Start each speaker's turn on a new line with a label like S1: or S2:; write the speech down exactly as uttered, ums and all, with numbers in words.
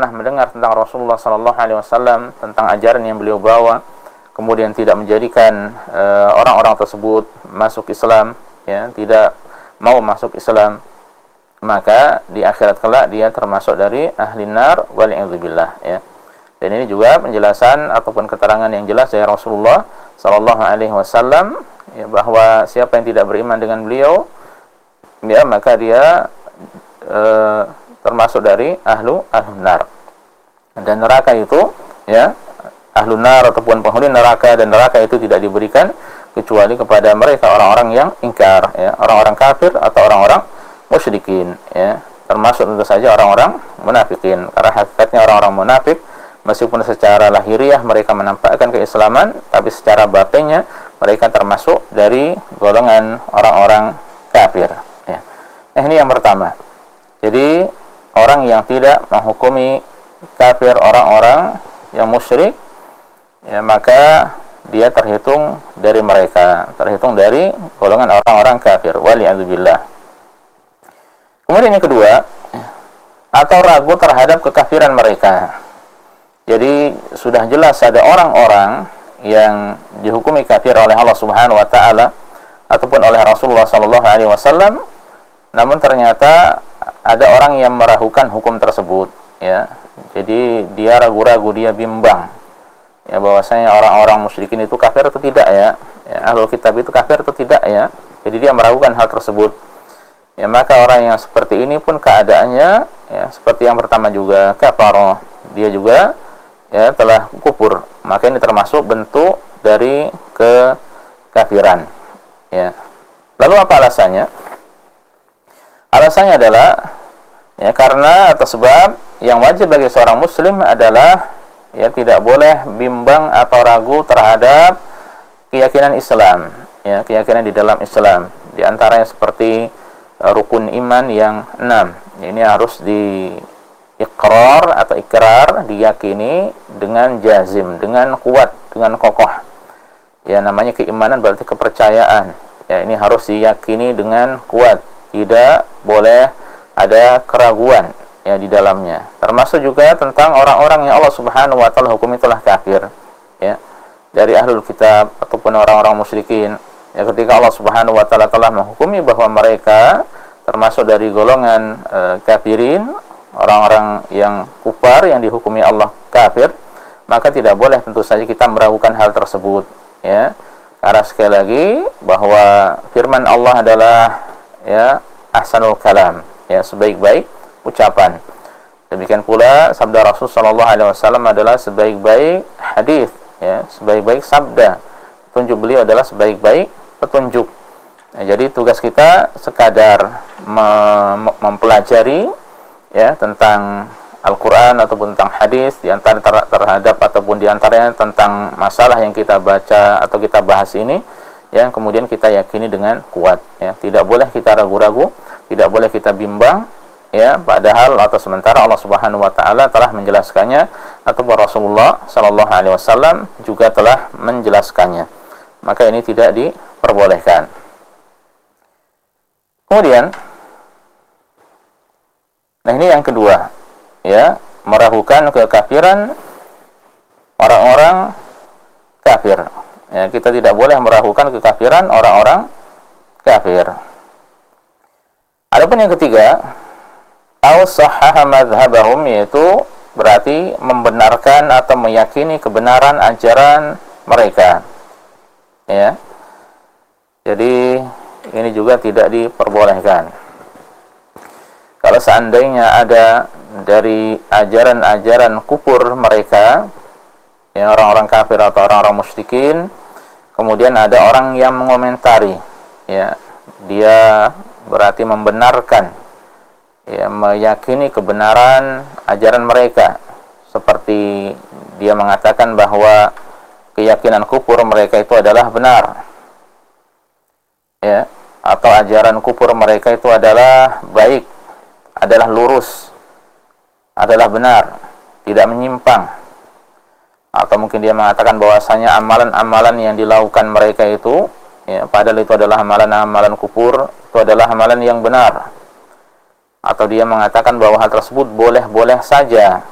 S1: pernah mendengar tentang Rasulullah sallallahu alaihi wasallam, tentang ajaran yang beliau bawa, kemudian tidak menjadikan uh, orang-orang tersebut masuk Islam, ya, tidak mau masuk Islam, maka di akhirat kelak dia termasuk dari ahli nar wal'iyadzubillah, ya. Dan ini juga penjelasan ataupun keterangan yang jelas dari Rasulullah sallallahu alaihi wasallam, ya, bahwa siapa yang tidak beriman dengan beliau, ya, maka dia e, termasuk dari ahlu ahlun nar. Dan neraka itu, ya, ahlun nar ataupun penghuni neraka, dan neraka itu tidak diberikan kecuali kepada mereka orang-orang yang ingkar, ya, orang-orang kafir atau orang-orang musyrikin, ya, termasuk tentu saja orang-orang munafikin. Karena hakikatnya orang-orang munafik, meskipun secara lahiriah mereka menampakkan keislaman, tapi secara batinnya mereka termasuk dari golongan orang-orang kafir, ya. Nah, ini yang pertama. Jadi orang yang tidak menghukumi kafir orang-orang yang musyrik, ya, maka dia terhitung dari mereka, terhitung dari golongan orang-orang kafir, waliyadzubillah. Kemudian yang kedua, atau ragu terhadap kekafiran mereka. Jadi sudah jelas ada orang-orang yang dihukumi kafir oleh Allah Subhanahu wa taala ataupun oleh Rasulullah sallallahu alaihi wasallam, namun ternyata ada orang yang meragukan hukum tersebut, ya. Jadi dia ragu-ragu, dia bimbang, ya, bahwasanya orang-orang musyrikin itu kafir atau tidak, ya. Ya, ahlul kitab itu kafir atau tidak, ya. Jadi dia meragukan hal tersebut. Ya, maka orang yang seperti ini pun keadaannya, ya, seperti yang pertama juga, kafaro, dia juga, ya, telah kufur. Maka ini termasuk bentuk dari kekafiran, ya. Lalu apa alasannya? Alasannya adalah, ya, karena atau sebab yang wajib bagi seorang muslim adalah, ya, tidak boleh bimbang atau ragu terhadap keyakinan Islam, ya, keyakinan di dalam Islam. Di antaranya seperti uh, rukun iman yang enam. Ini harus di ikrar atau ikrar, diyakini dengan jazim, dengan kuat, dengan kokoh. Ya, namanya keimanan berarti kepercayaan. Ya, ini harus diyakini dengan kuat. Tidak boleh ada keraguan, ya, di dalamnya. Termasuk juga tentang orang-orang yang Allah Subhanahu wa taala hukumi telah kafir, ya, dari ahlul kitab ataupun orang-orang musyrikin. Ya, ketika Allah Subhanahu wa taala telah menghukumi bahwa mereka termasuk dari golongan e, kafirin, orang-orang yang kufar yang dihukumi Allah kafir, maka tidak boleh tentu saja kita meragukan hal tersebut, ya. Karena sekali lagi bahwa firman Allah adalah, ya, ahsanul kalam, ya, sebaik-baik ucapan. Demikian pula sabda Rasul sallallahu alaihi wasallam adalah sebaik-baik hadis, ya, sebaik-baik sabda. Petunjuk beliau adalah sebaik-baik petunjuk. Nah, jadi tugas kita sekadar mem mempelajari, ya, tentang Al-Quran ataupun tentang hadis, di antara ter terhadap ataupun diantaranya tentang masalah yang kita baca atau kita bahas ini, yang kemudian kita yakini dengan kuat, ya. Tidak boleh kita ragu-ragu, tidak boleh kita bimbang, ya, padahal atau sementara Allah Subhanahu wa taala telah menjelaskannya ataupun Rasulullah sallallahu alaihi wasallam juga telah menjelaskannya. Maka ini tidak diperbolehkan. Kemudian, nah, ini yang kedua, ya, meragukan kekafiran orang-orang kafir. Ya, kita tidak boleh meragukan kekafiran orang-orang kafir. Adapun yang ketiga, au sahhaha madhhabahum, yaitu berarti membenarkan atau meyakini kebenaran ajaran mereka, ya. Jadi ini juga tidak diperbolehkan. Kalau seandainya ada dari ajaran-ajaran kufur mereka, ya, orang-orang kafir atau orang-orang musyrikin, kemudian ada orang yang mengomentari, ya, dia berarti membenarkan, ya, meyakini kebenaran ajaran mereka, seperti dia mengatakan bahwa keyakinan kufur mereka itu adalah benar, ya, atau ajaran kufur mereka itu adalah baik, adalah lurus, adalah benar, tidak menyimpang. Atau mungkin dia mengatakan bahwasanya amalan-amalan yang dilakukan mereka itu, ya, padahal itu adalah amalan-amalan kufur, itu adalah amalan yang benar. Atau dia mengatakan bahwa hal tersebut boleh-boleh saja,